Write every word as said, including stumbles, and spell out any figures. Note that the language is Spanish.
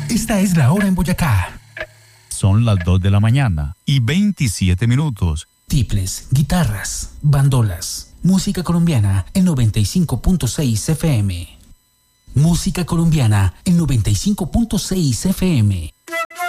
Esta es la hora en Boyacá. Son las dos de la mañana y veintisiete minutos. Tiples, guitarras, bandolas, música colombiana en noventa y cinco punto seis F M. Música colombiana en noventa y cinco punto seis F M.